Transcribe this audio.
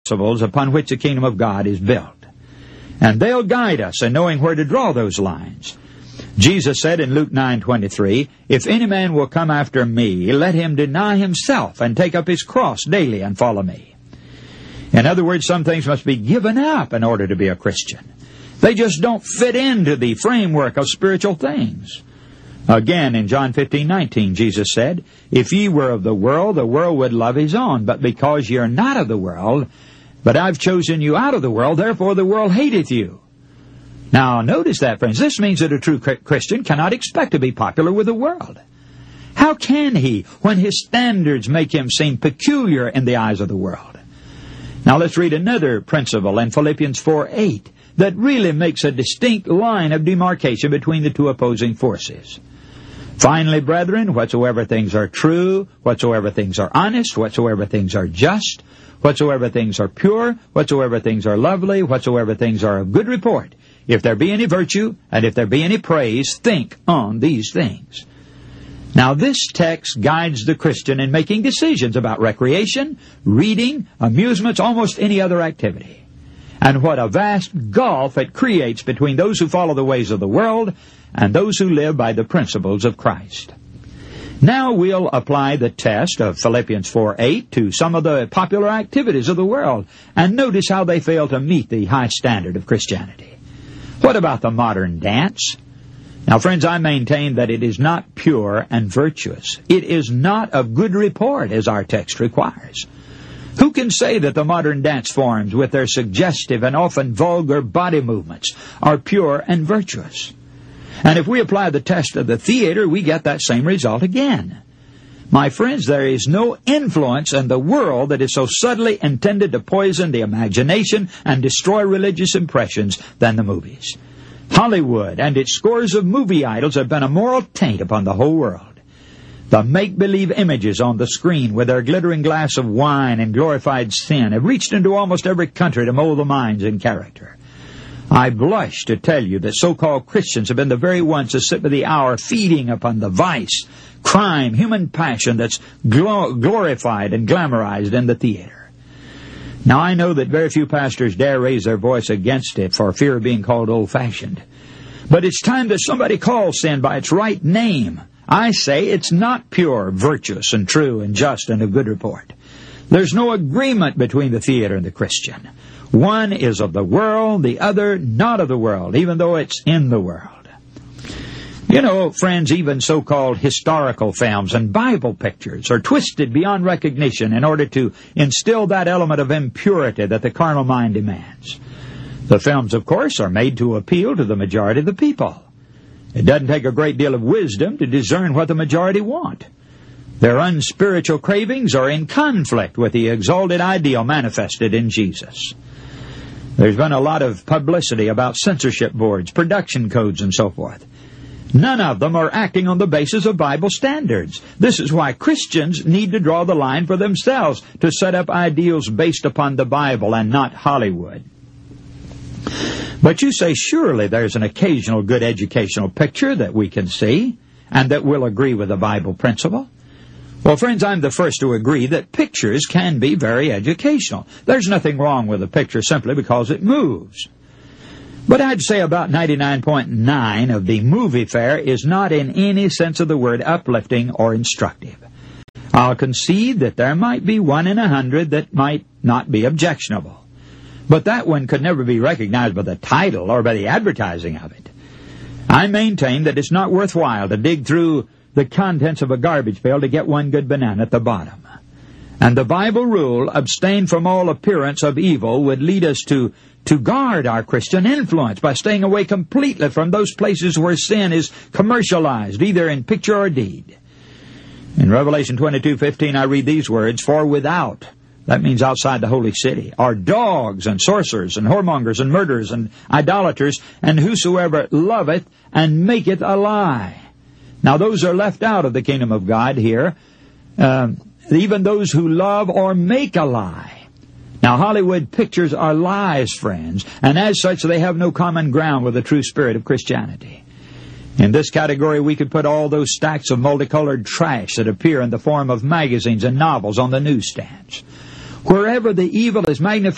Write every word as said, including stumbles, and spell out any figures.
principles upon which the kingdom of God is built. And they'll guide us in knowing where to draw those lines. Jesus said in Luke nine twenty-three, "If any man will come after me, let him deny himself and take up his cross daily and follow me." In other words, some things must be given up in order to be a Christian. They just don't fit into the framework of spiritual things. Again, in John fifteen nineteen, Jesus said, "If ye were of the world, the world would love his own. But because ye are not of the world, but I've chosen you out of the world, therefore the world hateth you." Now, notice that, friends. This means that a true Christian cannot expect to be popular with the world. How can he, when his standards make him seem peculiar in the eyes of the world? Now, let's read another principle in Philippians four eight that really makes a distinct line of demarcation between the two opposing forces. "Finally, brethren, whatsoever things are true, whatsoever things are honest, whatsoever things are just, whatsoever things are pure, whatsoever things are lovely, whatsoever things are of good report, if there be any virtue, and if there be any praise, think on these things." Now, this text guides the Christian in making decisions about recreation, reading, amusements, almost any other activity. And what a vast gulf it creates between those who follow the ways of the world and those who live by the principles of Christ. Now we'll apply the test of Philippians four eight to some of the popular activities of the world, and notice how they fail to meet the high standard of Christianity. What about the modern dance? Now, friends, I maintain that it is not pure and virtuous. It is not of good report, as our text requires. Who can say that the modern dance forms, with their suggestive and often vulgar body movements, are pure and virtuous? And if we apply the test of the theater, we get that same result again. My friends, there is no influence in the world that is so subtly intended to poison the imagination and destroy religious impressions than the movies. Hollywood and its scores of movie idols have been a moral taint upon the whole world. The make-believe images on the screen with their glittering glass of wine and glorified sin have reached into almost every country to mold the minds and character. I blush to tell you that so-called Christians have been the very ones that sit by the hour feeding upon the vice, crime, human passion that's gl- glorified and glamorized in the theater. Now, I know that very few pastors dare raise their voice against it for fear of being called old-fashioned. But it's time that somebody calls sin by its right name. I say it's not pure, virtuous, and true, and just, and of good report. There's no agreement between the theater and the Christian. One is of the world, the other not of the world, even though it's in the world. You know, friends, even so-called historical films and Bible pictures are twisted beyond recognition in order to instill that element of impurity that the carnal mind demands. The films, of course, are made to appeal to the majority of the people. It doesn't take a great deal of wisdom to discern what the majority want. Their unspiritual cravings are in conflict with the exalted ideal manifested in Jesus. There's been a lot of publicity about censorship boards, production codes, and so forth. None of them are acting on the basis of Bible standards. This is why Christians need to draw the line for themselves to set up ideals based upon the Bible and not Hollywood. But you say, surely there's an occasional good educational picture that we can see and that will agree with the Bible principle. Well, friends, I'm the first to agree that pictures can be very educational. There's nothing wrong with a picture simply because it moves. But I'd say about ninety-nine point nine of the movie fare is not in any sense of the word uplifting or instructive. I'll concede that there might be one in a hundred that might not be objectionable. But that one could never be recognized by the title or by the advertising of it. I maintain that it's not worthwhile to dig through the contents of a garbage pail to get one good banana at the bottom. And the Bible rule, abstain from all appearance of evil, would lead us to, to guard our Christian influence by staying away completely from those places where sin is commercialized, either in picture or deed. In Revelation twenty-two fifteen, I read these words, "For without," that means outside the holy city, "are dogs and sorcerers and whoremongers and murderers and idolaters, and whosoever loveth and maketh a lie." Now, those are left out of the kingdom of God here. Um, even those who love or make a lie. Now, Hollywood pictures are lies, friends, and as such, they have no common ground with the true spirit of Christianity. In this category, we could put all those stacks of multicolored trash that appear in the form of magazines and novels on the newsstands. Wherever the evil is magnified